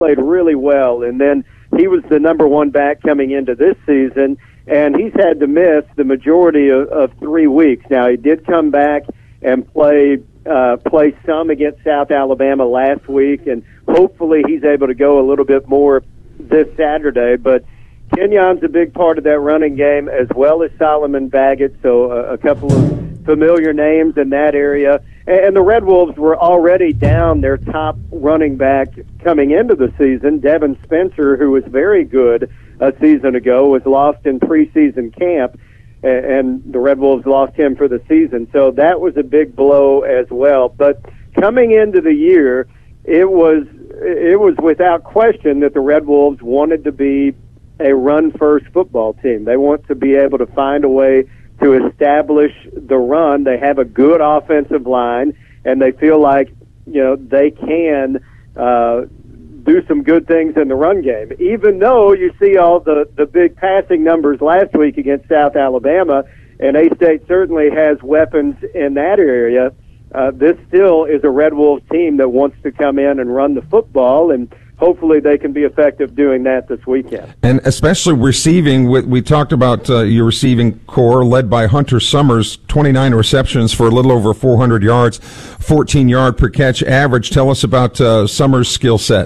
played really well, and then he was the number one back coming into this season, and he's had to miss the majority of 3 weeks. Now, he did come back and play some against South Alabama last week, and hopefully he's able to go a little bit more this Saturday. But Kenyon's a big part of that running game, as well as Solomon Baggett, so a couple of familiar names in that area. And the Red Wolves were already down their top running back coming into the season. Devin Spencer, who was very good a season ago, was lost in preseason camp, and the Red Wolves lost him for the season. So that was a big blow as well. But coming into the year, it was without question that the Red Wolves wanted to be a run-first football team. They want to be able to find a way to establish the run. They have a good offensive line, and they feel like, they can do some good things in the run game. Even though you see all the big passing numbers last week against South Alabama, and A-State certainly has weapons in that area, this still is a Red Wolves team that wants to come in and run the football, and hopefully they can be effective doing that this weekend. And especially receiving, we talked about your receiving core led by Hunter Summers, 29 receptions for a little over 400 yards, 14-yard per catch average. Tell us about Summers' skill set.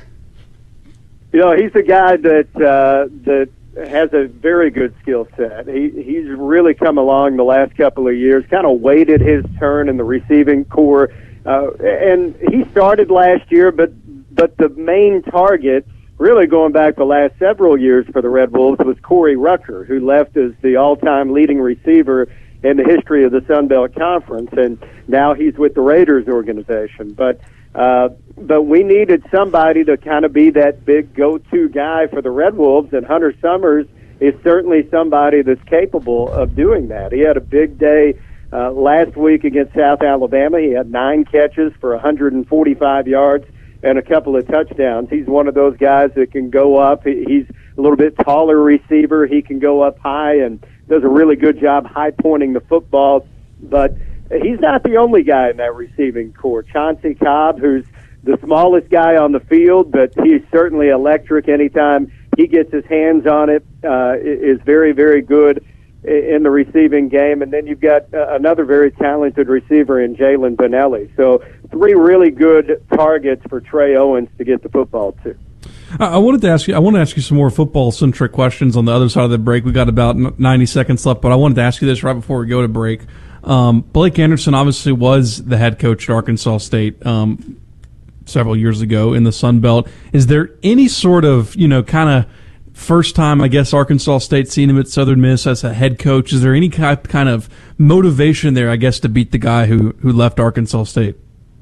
He's a guy that has a very good skill set. He's really come along the last couple of years, kind of waited his turn in the receiving core. And he started last year, but the main target, really going back the last several years for the Red Wolves, was Corey Rucker, who left as the all-time leading receiver in the history of the Sun Belt Conference, and now he's with the Raiders organization. But we needed somebody to kind of be that big go-to guy for the Red Wolves, and Hunter Summers is certainly somebody that's capable of doing that. He had a big day last week against South Alabama. He had 9 catches for 145 yards and a couple of touchdowns. He's one of those guys that can go up. He's a little bit taller receiver. He can go up high and does a really good job high-pointing the football. But he's not the only guy in that receiving core. Chauncey Cobb, who's the smallest guy on the field, but he's certainly electric anytime he gets his hands on it, is very, very good in the receiving game. And then you've got another very talented receiver in Jalen Benelli. So 3 really good targets for Trey Owens to get the football to. I want to ask you some more football-centric questions on the other side of the break. We got about 90 seconds left, but I wanted to ask you this right before we go to break. Blake Anderson obviously was the head coach at Arkansas State several years ago in the Sun Belt. Is there any sort of, kind of first time, I guess, Arkansas State seeing him at Southern Miss as a head coach? Is there any kind of motivation there, I guess, to beat the guy who left Arkansas State?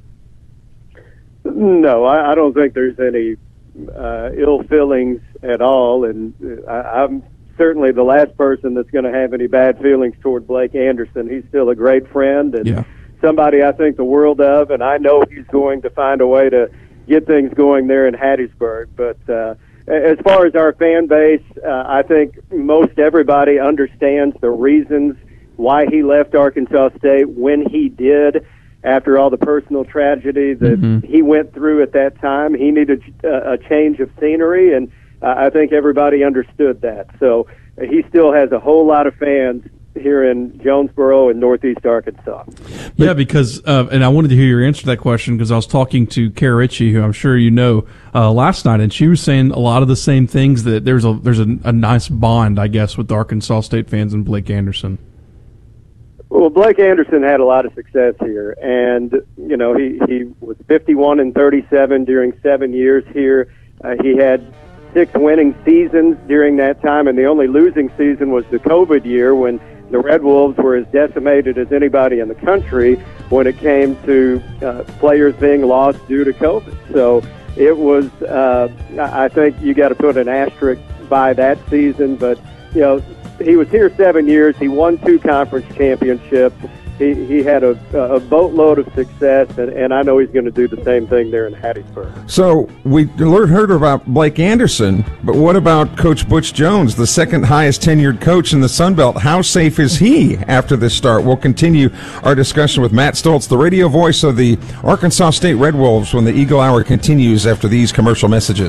No, I don't think there's any ill feelings at all, and I'm certainly the last person that's going to have any bad feelings toward Blake Anderson. He's still a great friend and somebody I think the world of, and I know he's going to find a way to get things going there in Hattiesburg. But as far as our fan base, I think most everybody understands the reasons why he left Arkansas State when he did. After all the personal tragedy that he went through at that time, he needed a change of scenery, and I think everybody understood that. So he still has a whole lot of fans here in Jonesboro and Northeast Arkansas. Yeah, because and I wanted to hear your answer to that question because I was talking to Kara Ritchie, who I'm sure you know, last night, and she was saying a lot of the same things, that there's a nice bond, I guess, with the Arkansas State fans and Blake Anderson. Well, Blake Anderson had a lot of success here, and he was 51-37 during 7 years here. He had 6 winning seasons during that time, and the only losing season was the COVID year when the Red Wolves were as decimated as anybody in the country when it came to players being lost due to COVID. So it was, I think you got to put an asterisk by that season, but he was here 7 years. He won 2 conference championships. he had a boatload of success, and I know he's going to do the same thing there in Hattiesburg. So we heard about Blake Anderson, but what about Coach Butch Jones, the second highest tenured coach in the Sun Belt? How safe is he after this start? We'll continue our discussion with Matt Stoltz, the radio voice of the Arkansas State Red Wolves, when the Eagle Hour continues after these commercial messages.